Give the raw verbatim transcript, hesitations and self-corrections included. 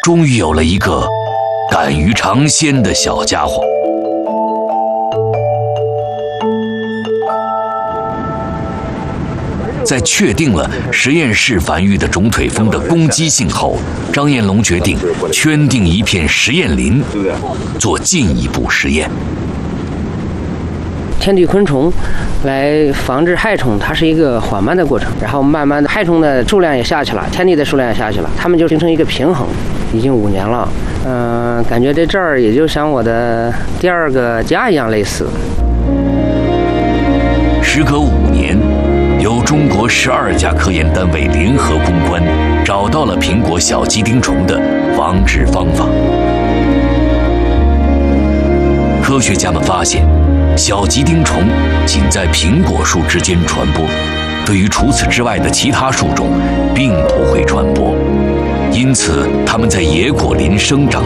终于有了一个敢于尝鲜的小家伙。在确定了实验室繁育的种腿蜂的攻击性后，张彦龙决定圈定一片实验林，做进一步实验。 天敌昆虫来防治害虫，它是一个缓慢的过程，然后慢慢的害虫的数量也下去了，天敌的数量也下去了，它们就形成一个平衡。已经五年了，嗯、呃，感觉在这儿也就像我的第二个家一样类似。 时隔五年，由中国十二家科研单位联合攻关，找到了苹果小鸡丁虫的防治方法。科学家们发现，小鸡丁虫仅在苹果树之间传播，对于除此之外的其他树种并不会传播，因此它们在野果林生长